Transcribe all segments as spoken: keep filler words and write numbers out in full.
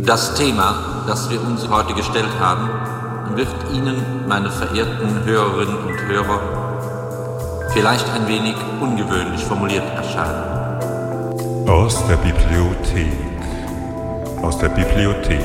Das Thema, das wir uns heute gestellt haben, wird Ihnen, meine verehrten Hörerinnen und Hörer, vielleicht ein wenig ungewöhnlich formuliert erscheinen. Aus der Bibliothek. Aus der Bibliothek.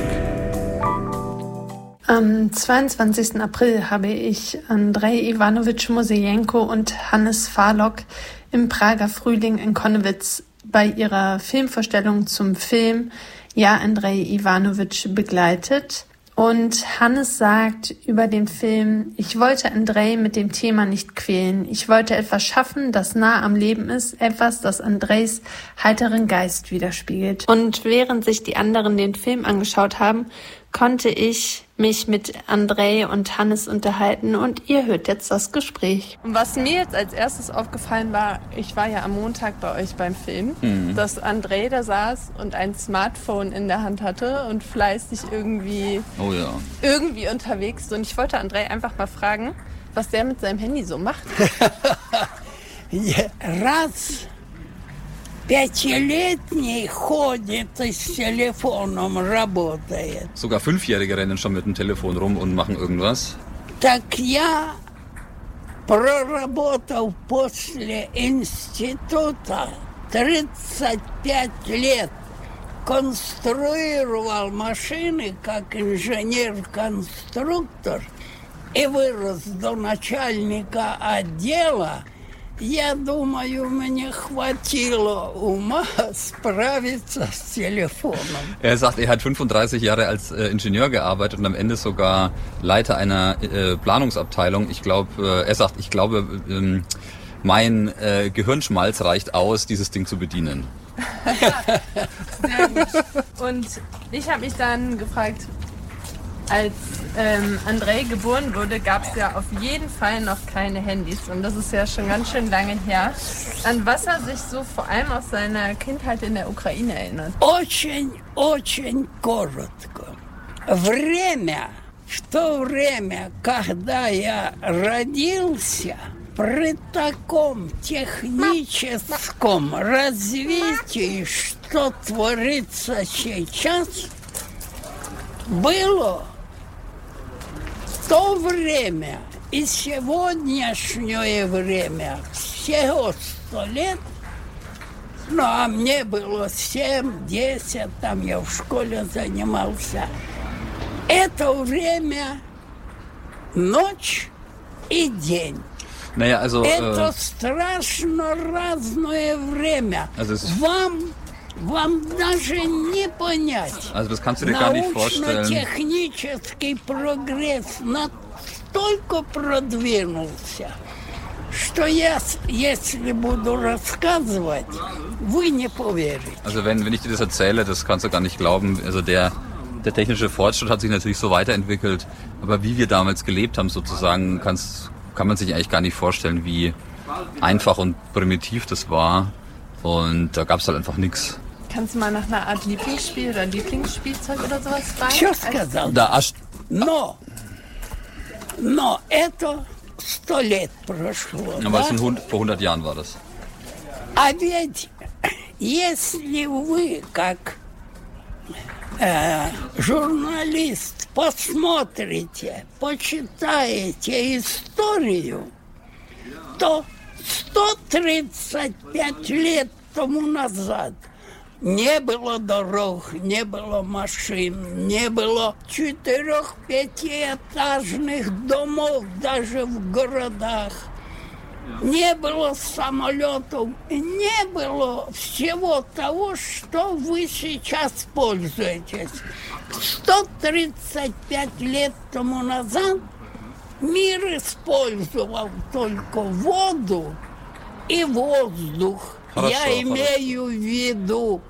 Am zweiundzwanzigsten April habe ich Andrei Iwanowitsch Mosejenko und Hannes Farlock im Prager Frühling in Konnewitz bei ihrer Filmvorstellung zum Film Ja, Andrei Iwanowitsch begleitet. Und Hannes sagt über den Film: Ich wollte Andrei mit dem Thema nicht quälen. Ich wollte etwas schaffen, das nah am Leben ist, etwas, das Andreis heiteren Geist widerspiegelt. Und während sich die anderen den Film angeschaut haben, konnte ich mich mit Andrei und Hannes unterhalten und ihr hört jetzt das Gespräch. Und was mir jetzt als erstes aufgefallen war, ich war ja am Montag bei euch beim Film, mhm. dass Andrei da saß und ein Smartphone in der Hand hatte und fleißig irgendwie, oh ja. irgendwie unterwegs. Und ich wollte Andrei einfach mal fragen, was der mit seinem Handy so macht. Раз пятилетний ходит и с телефоном работает. Sogar Fünfjährige rennen schon mit dem Telefon rum und machen irgendwas. Так я проработал после института тридцать пять лет. Конструировал машины как инженер-конструктор и вырос до начальника отдела. Я думаю, мне хватило ума справиться с телефоном. Er sagt, er hat fünfunddreißig Jahre als äh, Ingenieur gearbeitet und am Ende sogar Leiter einer äh, Planungsabteilung. Ich glaube, äh, er sagt, ich glaube, ähm, mein äh, Gehirnschmalz reicht aus, dieses Ding zu bedienen. Sehr gut. Und ich habe mich dann gefragt, als ähm, Andrei geboren wurde, gab es ja auf jeden Fall noch keine Handys. Und das ist ja schon ganz schön lange her. An was er sich so vor allem aus seiner Kindheit in der Ukraine erinnert. Очень, очень коротко. Время, в то время, когда я родился, при таком техническом развитии, что творится сейчас, было то время и сегодняшнее время всего сто лет, ну а мне было семь, десять, там я в школе занимался. Это время ночь и день. Naja, also, Это äh, страшно разное время. Also es ist Вам Вам даже не понять. Also das kannst du dir gar nicht vorstellen. Научно-технический прогресс настолько продвинулся, что я, если буду рассказывать, вы не поверите. Also wenn, wenn ich dir das erzähle, das kannst du gar nicht glauben. Also der, der technische Fortschritt hat sich natürlich so weiterentwickelt, aber wie wir damals gelebt haben sozusagen, kannst, kann man sich eigentlich gar nicht vorstellen, wie einfach und primitiv das war. Und da gab es halt einfach nichts. Kannst du mal nach einer Art Lieblingsspiel oder Lieblingsspielzeug oder sowas fragen? Что сказал? Da аж... Но, но это сто лет прошло. Aber да? es sind hund, vor hundert Jahren war das. А ведь если вы, как э, журналист, посмотрите, почитаете историю, то сто тридцать пять лет тому назад не было дорог, не было машин, не было четырех-пятиэтажных домов даже в городах, не было самолетов, не было всего того, что вы сейчас пользуетесь. сто тридцать пять лет тому назад мир использовал только воду и воздух. Хорошо, Я хорошо. имею в виду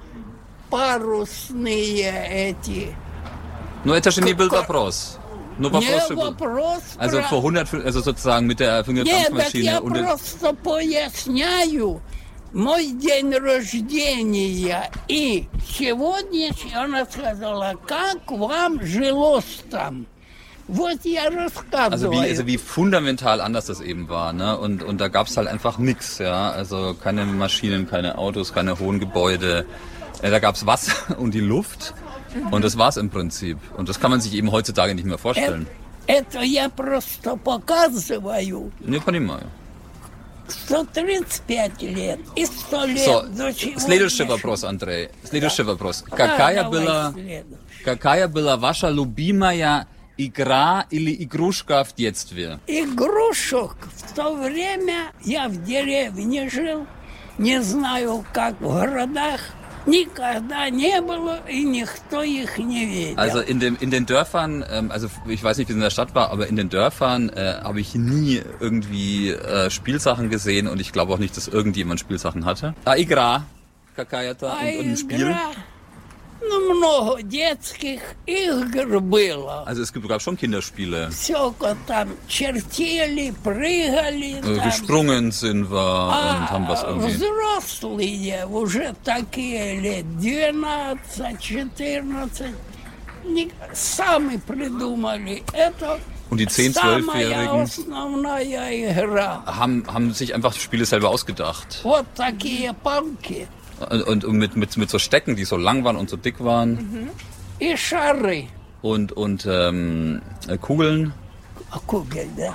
парусные эти. Ну это же не был вопрос. Nur Не вопрос. вопрос. Also про- vor hundert, also sozusagen mit der Нет, так Fingerdampfmaschine я und der, просто поясняю. Мой день рождения и сегодняшний, она сказала, как вам жилось там? Вот я рассказываю. also wie, also wie fundamental anders das eben war, ne? Und, und da gab es halt einfach nichts, ja. Also keine Maschinen, keine Autos, keine hohen Gebäude. Äh, Da gab es Wasser und die Luft. Und das war's im Prinzip. Und das kann man sich eben heutzutage nicht mehr vorstellen. Это я просто показываю. Не понимаю. сто тридцать пять лет и сто лет. So, до чего следующий дошли. вопрос, Андрей. Следующий вопрос. Какая давай была, следующий. какая была ваша любимая игра или игрушка в детстве? Игрушек в то время я в деревне жил, не знаю, как в городах. Никогда не было, и никто их не видел. Also in, dem, in den Dörfern, ähm, also ich weiß nicht, wie es in der Stadt war, aber in den Dörfern äh, habe ich nie irgendwie äh, Spielsachen gesehen und ich glaube auch nicht, dass irgendjemand Spielsachen hatte. А игра какая-то und, und ein Spiel? Ну, много детских игр было. Also es gab schon Kinderspiele. Все там чертили, прыгали. Äh, Там. gesprungen sind wir und haben was А irgendwie. взрослые, уже такие лет двенадцать, четырнадцать, не- сами придумали. Это Und die zehn-, самая zwölfjährigen основная игра. haben, haben sich einfach Spiele selber ausgedacht. Вот такие палки Und, und mit, mit, mit so Stecken, die so lang waren und so dick waren. и шары. Und, und ähm, äh, Kugeln. А кугель, да.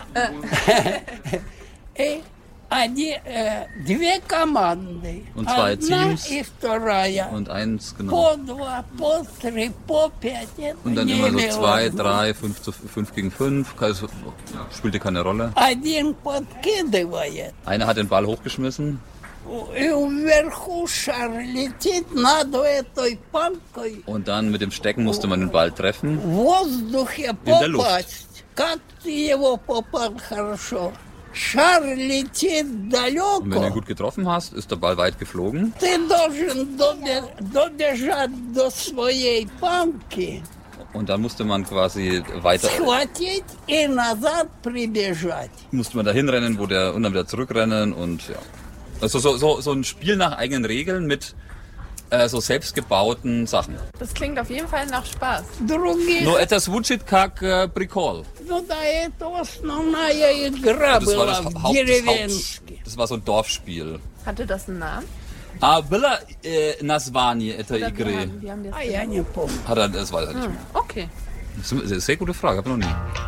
И они, э, две команды. Und zwei Одна Teams. и вторая. Und eins, genau. По два, по три, по пять. Это Und dann immer so zwei, невозможно. drei, fünf, zu, fünf gegen fünf. Also, spielte keine Rolle. Один подкидывает, Einer hat den Ball hochgeschmissen и вверху шар летит над этой палкой. und dann mit dem Stecken musste man den Ball treffen. В воздухе der Luft. попасть. Как ты его попал хорошо? Шар летит Und wenn du ihn далеко. gut getroffen hast, ist der Ball weit geflogen. Ты должен добе- добежать до своей палки, Und dann musste man quasi weiter, схватить и назад прибежать. musste man da hinrennen, wo der, und dann wieder zurückrennen und ja. Also so, so, so ein Spiel nach eigenen Regeln mit äh, so selbstgebauten Sachen. Das klingt auf jeden Fall nach Spaß. Других, Но это звучит как äh, прикол. ну да, это основная игра Das war была das в Haupt, das, Haupt, деревенске. das war so ein Dorfspiel. Hatte das einen Namen? А было э, название этой Oder wie игры? haben, wie haben die das А я genannt? не помню. Hat er, das weiß er nicht mehr. Okay. Das ist eine sehr gute Frage, habe ich noch nie.